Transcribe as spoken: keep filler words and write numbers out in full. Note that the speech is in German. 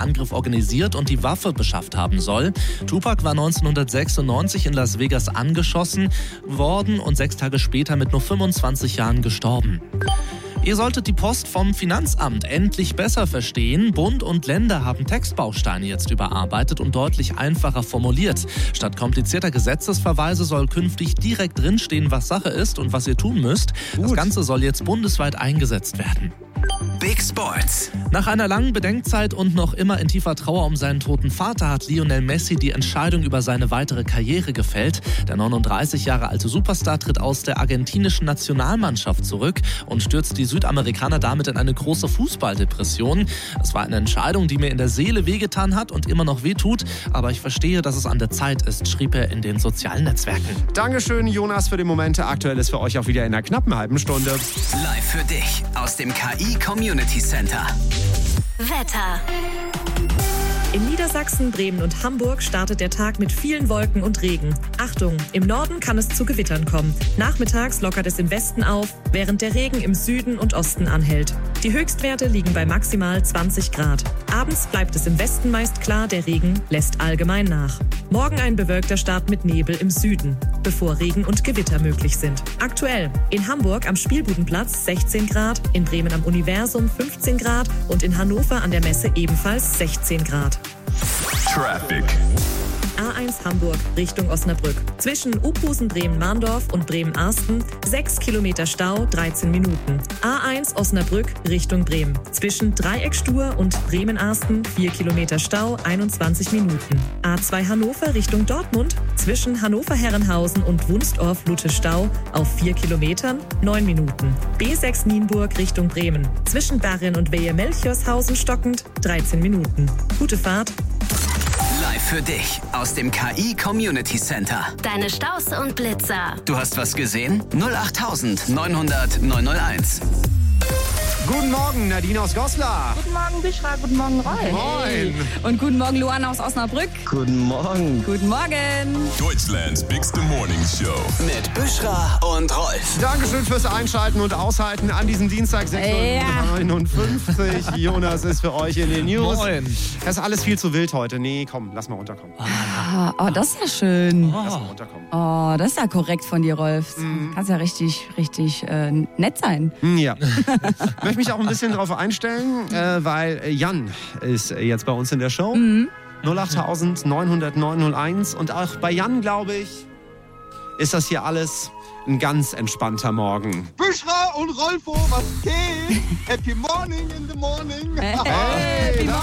Angriff organisiert und die Waffe beschafft haben soll. Tupac war neunzehnhundertsechsundneunzig in Las Vegas angeschossen worden und sechs Tage später mit nur fünfundzwanzig Jahren gestorben. Ihr solltet die Post vom Finanzamt endlich besser verstehen. Bund und Länder haben Textbausteine jetzt überarbeitet und deutlich einfacher formuliert. Statt komplizierter Gesetzesverweise soll künftig direkt drinstehen, was Sache ist und was ihr tun müsst. Gut. Das Ganze soll jetzt bundesweit eingesetzt werden. Big Sports. Nach einer langen Bedenkzeit und noch immer in tiefer Trauer um seinen toten Vater hat Lionel Messi die Entscheidung über seine weitere Karriere gefällt. Der neununddreißig Jahre alte Superstar tritt aus der argentinischen Nationalmannschaft zurück und stürzt die Südamerikaner damit in eine große Fußballdepression. Es war eine Entscheidung, die mir in der Seele wehgetan hat und immer noch wehtut, aber ich verstehe, dass es an der Zeit ist, schrieb er in den sozialen Netzwerken. Dankeschön, Jonas, für die Momente. Aktuell ist für euch auch wieder in einer knappen halben Stunde. Live für dich aus dem K I Community Center. Wetter. In Niedersachsen, Bremen und Hamburg startet der Tag mit vielen Wolken und Regen. Achtung, im Norden kann es zu Gewittern kommen. Nachmittags lockert es im Westen auf, während der Regen im Süden und Osten anhält. Die Höchstwerte liegen bei maximal zwanzig Grad. Abends bleibt es im Westen meist klar, der Regen lässt allgemein nach. Morgen ein bewölkter Start mit Nebel im Süden, bevor Regen und Gewitter möglich sind. Aktuell in Hamburg am Spielbudenplatz sechzehn Grad, in Bremen am Universum fünfzehn Grad und in Hannover an der Messe ebenfalls sechzehn Grad. Traffic. A eins Hamburg Richtung Osnabrück. Zwischen Uphusen, Bremen-Mahndorf und Bremen-Arsten sechs Kilometer Stau, dreizehn Minuten. A eins Osnabrück Richtung Bremen. Zwischen Dreieckstur und Bremen-Arsten vier Kilometer Stau, einundzwanzig Minuten. A zwei Hannover Richtung Dortmund. Zwischen Hannover-Herrenhausen und Wunstorf-Lute Stau auf vier Kilometern, neun Minuten. B sechs Nienburg Richtung Bremen. Zwischen Barren und Wehe-Melchiorshausen stockend, dreizehn Minuten. Gute Fahrt. Live für dich aus dem K I Community Center. Deine Staus und Blitzer. Du hast was gesehen? null acht neunhundert neunhunderteins. Guten Morgen, Nadine aus Goslar. Guten Morgen, Bischra. Guten Morgen, Rolf. Moin. Und guten Morgen, Luan aus Osnabrück. Guten Morgen. Guten Morgen. Deutschlands Bigste Morning Show. Mit Bischra und Rolf. Dankeschön fürs Einschalten und Aushalten an diesem Dienstag sechs Uhr neunundfünfzig. Ja. Jonas ist für euch in den News. Moin. Das ist alles viel zu wild heute. Nee, komm, lass mal runterkommen. Ah, oh, das ist ja schön. Lass mal runterkommen. Oh, das ist ja korrekt von dir, Rolf. Mhm. Kannst ja richtig, richtig äh, nett sein. Ja. Ich möchte mich auch ein bisschen darauf einstellen, äh, weil Jan ist jetzt bei uns in der Show. Mhm. null acht neunhundert neunhunderteins. Und auch bei Jan, glaube ich, ist das hier alles ein ganz entspannter Morgen. Bischra und Rolfo, was geht? Happy morning in the morning. Hey,